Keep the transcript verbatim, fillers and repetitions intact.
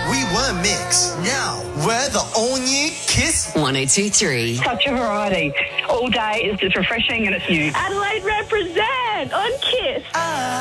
We were mixed. Now we're the all-new Kiss one oh two three. Such a variety. All day is just refreshing and it's new. Adelaide represent on Kiss.